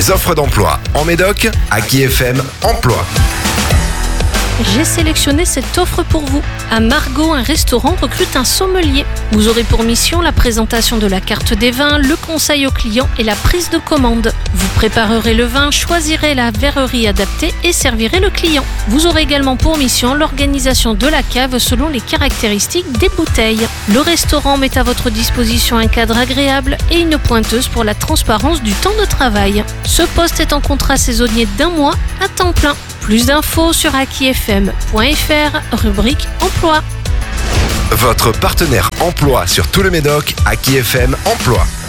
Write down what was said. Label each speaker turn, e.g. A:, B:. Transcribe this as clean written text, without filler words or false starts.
A: Les offres d'emploi en Médoc, Aki FM Emploi.
B: J'ai sélectionné cette offre pour vous. À Margaux, un restaurant recrute un sommelier. Vous aurez pour mission la présentation de la carte des vins, le conseil aux clients et la prise de commande. Vous préparerez le vin, choisirez la verrerie adaptée et servirez le client. Vous aurez également pour mission l'organisation de la cave selon les caractéristiques des bouteilles. Le restaurant met à votre disposition un cadre agréable et une pointeuse pour la transparence du temps de travail. Ce poste est en contrat saisonnier d'1 mois à temps plein. Plus d'infos sur akifm.fr, rubrique emploi.
A: Votre partenaire emploi sur tout le Médoc, Aki FM Emploi.